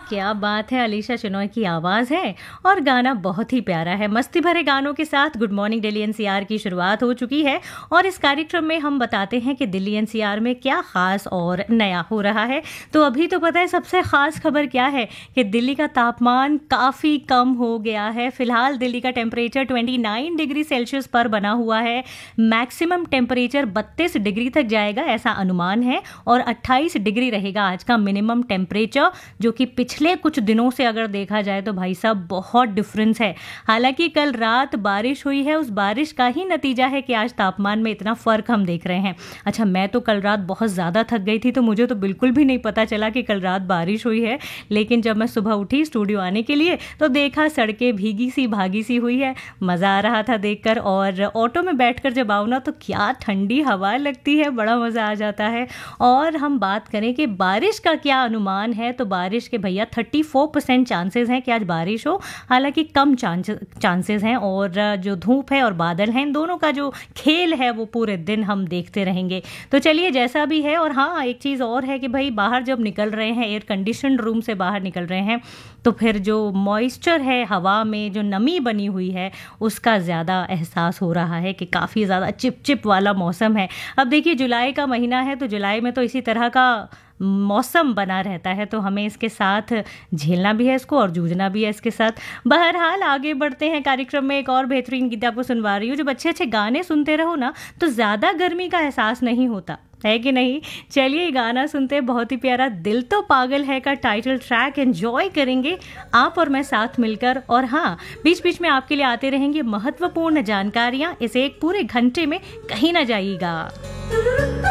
क्या बात है, अलीशा चिनॉय की आवाज़ है और गाना बहुत ही प्यारा है। मस्ती भरे गानों के साथ गुड मॉर्निंग दिल्ली एनसीआर की शुरुआत हो चुकी है और इस कार्यक्रम में हम बताते हैं कि दिल्ली एनसीआर में क्या ख़ास और नया हो रहा है। तो अभी तो पता है सबसे ख़ास खबर क्या है कि दिल्ली का तापमान काफ़ी कम हो गया है। फ़िलहाल दिल्ली का टेम्परेचर 29 डिग्री सेल्सियस पर बना हुआ है। मैक्सिमम टेम्परेचर 32 डिग्री तक जाएगा ऐसा अनुमान है और 28 डिग्री रहेगा आज का मिनिमम टेम्परेचर, जो कि पिछले कुछ दिनों से अगर देखा जाए तो भाई साहब बहुत डिफरेंस है। हालांकि कल रात बारिश हुई है, उस बारिश का ही नतीजा है कि आज तापमान में इतना फ़र्क हम देख रहे हैं। अच्छा, मैं तो कल रात बहुत ज़्यादा थक गई थी तो मुझे तो बिल्कुल भी नहीं पता चला कि कल रात बारिश हुई है, लेकिन जब मैं सुबह उठी स्टूडियो आने के लिए तो देखा सड़कें भीगी सी भागी सी हुई है। मज़ा आ रहा था देखकर। और ऑटो में बैठकर जब आओ ना तो क्या ठंडी हवा लगती है, बड़ा मज़ा आ जाता है। और हम बात करें कि बारिश का क्या अनुमान है, तो बारिश के भैया 34% चांसेस हैं कि आज बारिश हो। हालांकि कम चांसेस हैं और जो धूप है और बादल हैं, इन दोनों का जो खेल है वो पूरे दिन हम देखते रहेंगे। तो चलिए जैसा भी है। और हाँ, एक चीज़ और है कि भाई बाहर जब निकल रहे हैं, एयर कंडीशन रूम से बाहर निकल रहे हैं, तो फिर जो मॉइस्चर है हवा में, जो नमी बनी हुई है, उसका ज़्यादा एहसास हो रहा है कि काफ़ी ज़्यादा चिप वाला मौसम है। अब देखिए जुलाई का महीना है तो जुलाई में तो इसी तरह का मौसम बना रहता है, तो हमें इसके साथ झेलना भी है इसको और जूझना भी है इसके साथ। बहरहाल आगे बढ़ते हैं कार्यक्रम में। एक और बेहतरीन गीत आपको सुनवा रही हूँ। जब अच्छे अच्छे गाने सुनते रहो ना तो ज़्यादा गर्मी का एहसास नहीं होता है कि नहीं। चलिए गाना सुनते हैं, बहुत ही प्यारा दिल तो पागल है का टाइटल ट्रैक एंजॉय करेंगे आप और मैं साथ मिलकर। और हाँ, बीच बीच में आपके लिए आते रहेंगे महत्वपूर्ण जानकारियाँ। इसे एक पूरे घंटे में कहीं ना जाइएगा।